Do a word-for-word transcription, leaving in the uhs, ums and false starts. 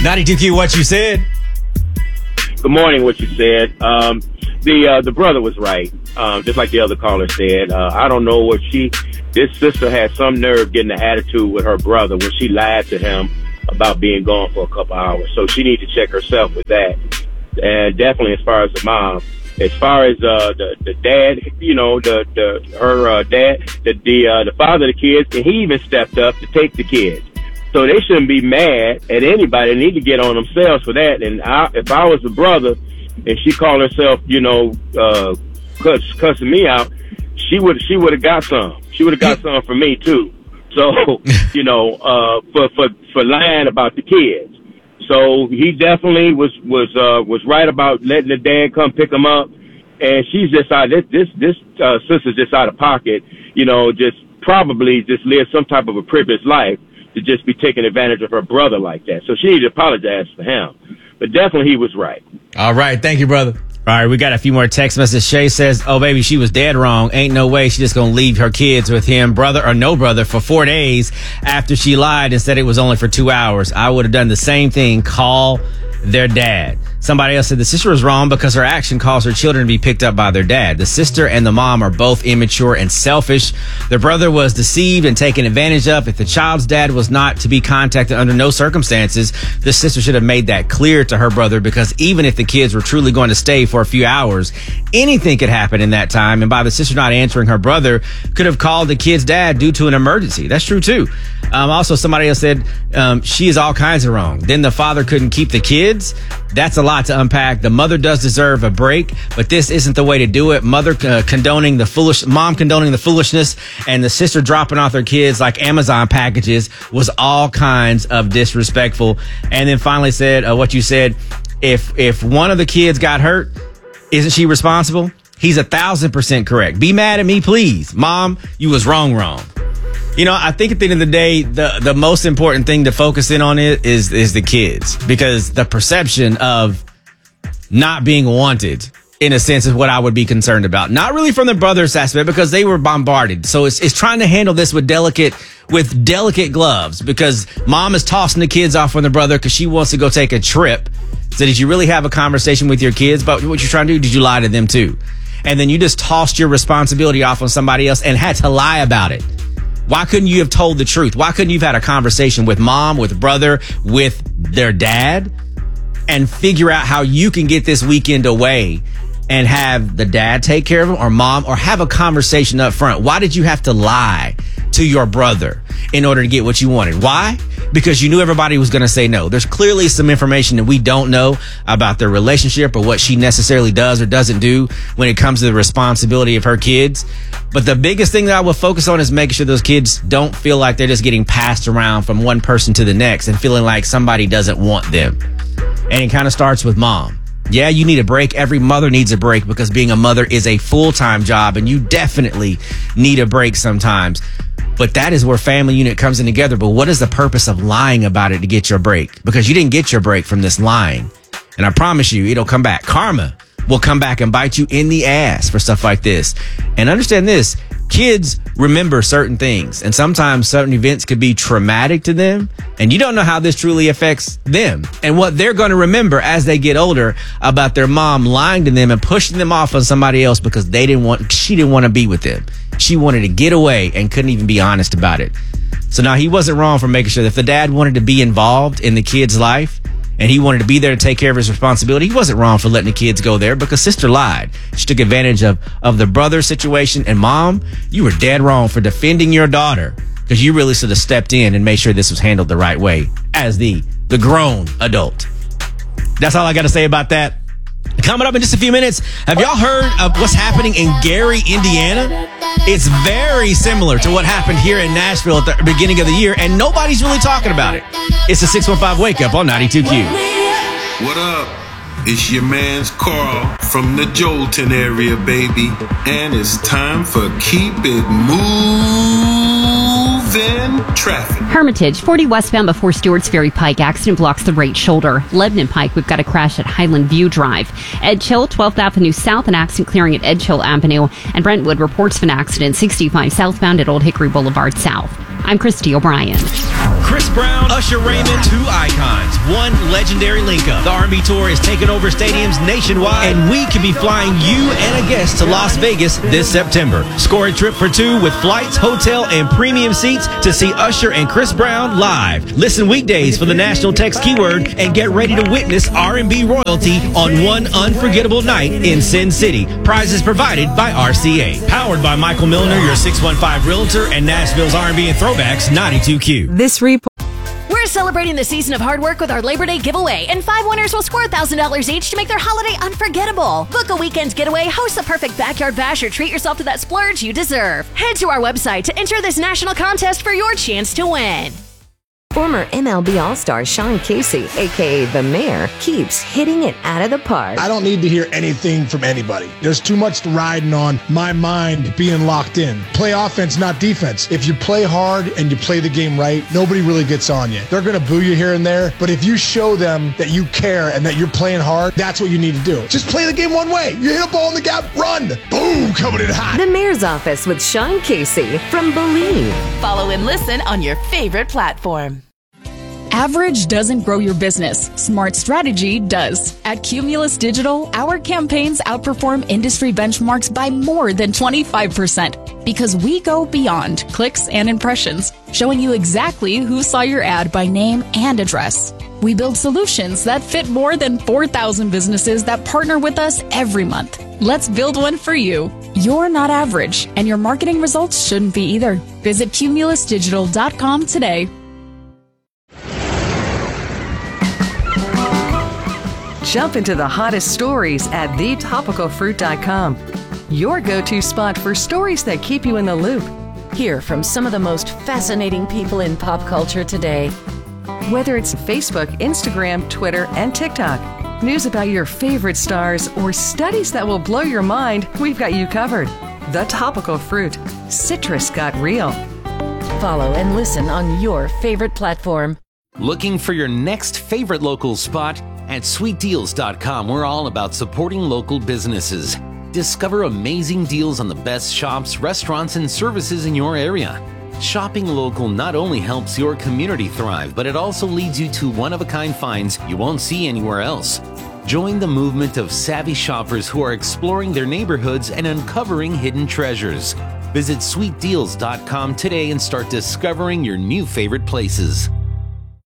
ninety-two Q, what you said? Good morning, what you said. Um, the uh, the brother was right, um, just like the other caller said. Uh, I don't know what she, this sister had some nerve getting an attitude with her brother when she lied to him about being gone for a couple hours. So she needs to check herself with that. And definitely as far as the mom, as far as uh, the the dad, you know, the the her uh, dad, the the uh, the father of the kids, and he even stepped up to take the kids. So they shouldn't be mad at anybody. They need to get on themselves for that. And I, if I was the brother and she called herself, you know, uh, cuss, cussing me out, she would she would have got some. She would have got some from me too. So you know, uh, for for for lying about the kids. So he definitely was was uh, was right about letting the dad come pick him up, and she's just out this this this uh, sister's just out of pocket, you know, just probably just live some type of a privileged life to just be taking advantage of her brother like that. So she needs to apologize for him, but definitely he was right. All right, thank you, brother. All right, we got a few more text messages. Shay says, oh, baby, she was dead wrong. Ain't no way she just going to leave her kids with him, brother or no brother, for four days after she lied and said it was only for two hours. I would have done the same thing. Call their dad. Somebody else said the sister was wrong because her action caused her children to be picked up by their dad. The sister and the mom are both immature and selfish. The brother was deceived and taken advantage of. If the child's dad was not to be contacted under no circumstances, the sister should have made that clear to her brother, because even if the kids were truly going to stay for a few hours, anything could happen in that time. And by the sister not answering, her brother could have called the kid's dad due to an emergency. That's true too. Um, also, somebody else said um, she is all kinds of wrong. Then the father couldn't keep the kids. That's a lot to unpack. The mother does deserve a break, but this isn't the way to do it. Mother uh, condoning the foolish, mom condoning the foolishness, and the sister dropping off their kids like Amazon packages was all kinds of disrespectful. And then finally said uh, what you said. If if one of the kids got hurt, isn't she responsible? He's a thousand percent correct. Be mad at me, please. Mom, you was wrong, wrong. You know, I think at the end of the day, the, the most important thing to focus in on it is, is the kids, because the perception of not being wanted, in a sense, is what I would be concerned about. Not really from the brothers aspect, because they were bombarded. So it's, it's trying to handle this with delicate, with delicate gloves, because mom is tossing the kids off on the brother because she wants to go take a trip. So did you really have a conversation with your kids about what you're trying to do? Did you lie to them too? And then you just tossed your responsibility off on somebody else and had to lie about it. Why couldn't you have told the truth? Why couldn't you have had a conversation with mom, with brother, with their dad, and figure out how you can get this weekend away and have the dad take care of him, or mom, or have a conversation up front? Why did you have to lie to your brother in order to get what you wanted? Why? Because you knew everybody was going to say no. There's clearly some information that we don't know about their relationship or what she necessarily does or doesn't do when it comes to the responsibility of her kids. But the biggest thing that I will focus on is making sure those kids don't feel like they're just getting passed around from one person to the next and feeling like somebody doesn't want them. And it kind of starts with mom. Yeah, you need a break. Every mother needs a break, because being a mother is a full-time job, and you definitely need a break sometimes. But that is where family unit comes in together. But what is the purpose of lying about it to get your break? Because you didn't get your break from this lying. And I promise you, it'll come back. Karma will come back and bite you in the ass for stuff like this. And understand this, kids remember certain things, and sometimes certain events could be traumatic to them, and you don't know how this truly affects them and what they're going to remember as they get older about their mom lying to them and pushing them off on somebody else because they didn't want, she didn't want to be with them. She wanted to get away and couldn't even be honest about it. So now he wasn't wrong for making sure that if the dad wanted to be involved in the kid's life and he wanted to be there to take care of his responsibility, he wasn't wrong for letting the kids go there, because sister lied. She took advantage of, of the brother situation. And mom, you were dead wrong for defending your daughter, because you really should have stepped in and made sure this was handled the right way as the, the grown adult. That's all I got to say about that. Coming up in just a few minutes, have y'all heard of what's happening in Gary, Indiana? It's very similar to what happened here in Nashville at the beginning of the year, and nobody's really talking about it. It's the six one five Wake Up on ninety-two Q. What up? It's your man's Carl from the Jolton area, baby. And it's time for Keep It Moving Traffic. Hermitage, forty westbound before Stewart's Ferry Pike. Accident blocks the right shoulder. Lebanon Pike, we've got a crash at Highland View Drive. Edgehill, twelfth Avenue South, an accident clearing at Edgehill Avenue. And Brentwood reports of an accident sixty-five southbound at Old Hickory Boulevard South. I'm Christy O'Brien. Chris Brown, Usher Raymond, two icons. One one legendary link-up. The R and B Tour is taking over stadiums nationwide, and we could be flying you and a guest to Las Vegas this September. Score a trip for two with flights, hotel, and premium seats to see Usher and Chris Brown live. Listen weekdays for the national text keyword and get ready to witness R and B royalty on one unforgettable night in Sin City. Prizes provided by R C A. Powered by Michael Milner, your six one five Realtor, and Nashville's R and B and Throwbacks ninety-two Q. This report. We're celebrating the season of hard work with our Labor Day giveaway, and five winners will score one thousand dollars each to make their holiday unforgettable. Book a weekend getaway, host the perfect backyard bash, or treat yourself to that splurge you deserve. Head to our website to enter this national contest for your chance to win. Former M L B All-Star Sean Casey, a k a. The Mayor, keeps hitting it out of the park. I don't need to hear anything from anybody. There's too much riding on my mind being locked in. Play offense, not defense. If you play hard and you play the game right, nobody really gets on you. They're going to boo you here and there, but if you show them that you care and that you're playing hard, that's what you need to do. Just play the game one way. You hit a ball in the gap, run. Boom, coming in hot. The Mayor's Office with Sean Casey from Believe. Follow and listen on your favorite platform. Average doesn't grow your business. Smart strategy does. At Cumulus Digital, our campaigns outperform industry benchmarks by more than twenty-five percent because we go beyond clicks and impressions, showing you exactly who saw your ad by name and address. We build solutions that fit more than four thousand businesses that partner with us every month. Let's build one for you. You're not average, and your marketing results shouldn't be either. Visit cumulus digital dot com today. Jump into the hottest stories at the topical fruit dot com. Your go-to spot for stories that keep you in the loop. Hear from some of the most fascinating people in pop culture today. Whether it's Facebook, Instagram, Twitter, and TikTok, news about your favorite stars, or studies that will blow your mind, we've got you covered. The Topical Fruit. Citrus got real. Follow and listen on your favorite platform. Looking for your next favorite local spot? At sweet deals dot com, we're all about supporting local businesses. Discover amazing deals on the best shops, restaurants, and services in your area. Shopping local not only helps your community thrive, but it also leads you to one-of-a-kind finds you won't see anywhere else. Join the movement of savvy shoppers who are exploring their neighborhoods and uncovering hidden treasures. Visit sweet deals dot com today and start discovering your new favorite places.